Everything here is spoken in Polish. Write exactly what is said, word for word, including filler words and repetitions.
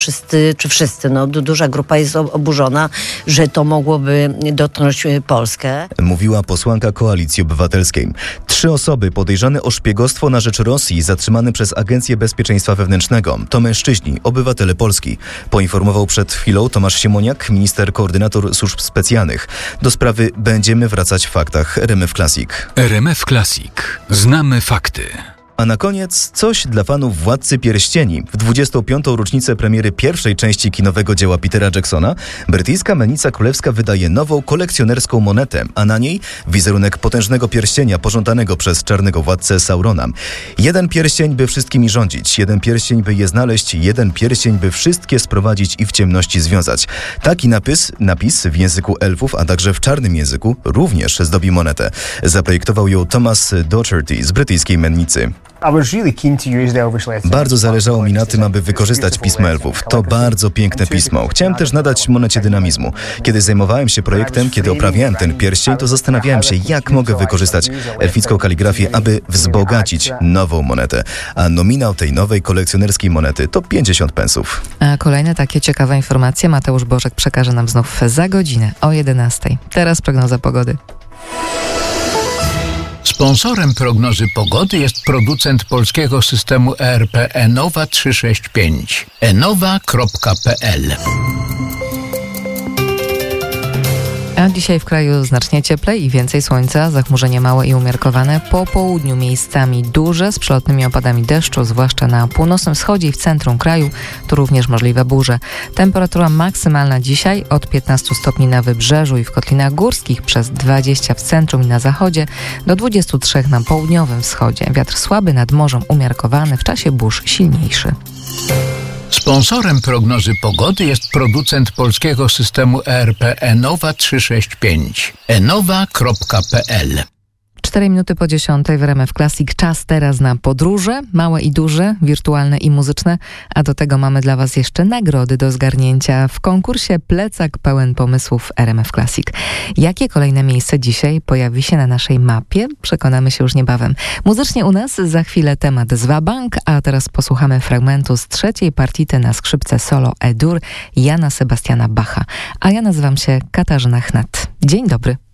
Wszyscy, czy wszyscy, no du- duża grupa jest oburzona, że to mogłoby dotknąć Polskę. Mówiła posłanka Koalicji Obywatelskiej. Trzy osoby podejrzane o szpiegostwo na rzecz Rosji zatrzymane przez Agencję Bezpieczeństwa Wewnętrznego. To mężczyźni, obywatele Polski. Poinformował przed chwilą Tomasz Siemoniak, minister koordynator służb specjalnych. Do sprawy będziemy wracać w faktach. R M F Classic. R M F Classic. Znamy fakty. A na koniec coś dla fanów Władcy Pierścieni. W dwudziestą piątą rocznicę premiery pierwszej części kinowego dzieła Petera Jacksona brytyjska mennica królewska wydaje nową kolekcjonerską monetę, a na niej wizerunek potężnego pierścienia pożądanego przez czarnego władcę Saurona. Jeden pierścień, by wszystkimi rządzić, jeden pierścień, by je znaleźć, jeden pierścień, by wszystkie sprowadzić i w ciemności związać. Taki napis, napis w języku elfów, a także w czarnym języku również zdobi monetę. Zaprojektował ją Thomas Docherty z brytyjskiej mennicy. Bardzo zależało mi na tym, aby wykorzystać pismo elfów. To bardzo piękne pismo. Chciałem też nadać monecie dynamizmu. Kiedy zajmowałem się projektem, kiedy oprawiałem ten pierścień, to zastanawiałem się, jak mogę wykorzystać elficką kaligrafię, aby wzbogacić nową monetę. A nominał tej nowej kolekcjonerskiej monety to pięćdziesiąt pensów. A kolejne takie ciekawe informacje Mateusz Bożek przekaże nam znów za godzinę o jedenastej. Teraz prognoza pogody. Sponsorem prognozy pogody jest producent polskiego systemu E R P Enowa trzysta sześćdziesiąt pięć. enowa kropka p l. A dzisiaj w kraju znacznie cieplej i więcej słońca, zachmurzenie małe i umiarkowane, po południu miejscami duże z przelotnymi opadami deszczu, zwłaszcza na północnym wschodzie i w centrum kraju, tu również możliwe burze. Temperatura maksymalna dzisiaj od piętnastu stopni na wybrzeżu i w Kotlinach Górskich, przez dwadzieścia w centrum i na zachodzie, do dwudziestu trzech na południowym wschodzie. Wiatr słaby, nad morzem umiarkowany, w czasie burz silniejszy. Sponsorem prognozy pogody jest producent polskiego systemu E R P Enowa trzysta sześćdziesiąt pięć. enowa kropka p l. Cztery minuty po dziesiątej w R M F Classic. Czas teraz na podróże, małe i duże, wirtualne i muzyczne, a do tego mamy dla Was jeszcze nagrody do zgarnięcia w konkursie Plecak pełen pomysłów R M F Classic. Jakie kolejne miejsce dzisiaj pojawi się na naszej mapie? Przekonamy się już niebawem. Muzycznie u nas za chwilę temat z Wabank, a teraz posłuchamy fragmentu z trzeciej partity na skrzypce solo E-dur Jana Sebastiana Bacha. A ja nazywam się Katarzyna Chnat. Dzień dobry.